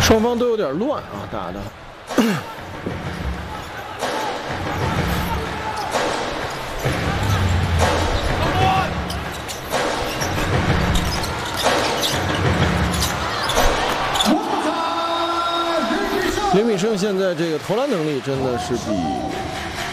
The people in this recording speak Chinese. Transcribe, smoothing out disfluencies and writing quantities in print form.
双方都有点乱啊，打的。林炳胜现在这个投篮能力真的是比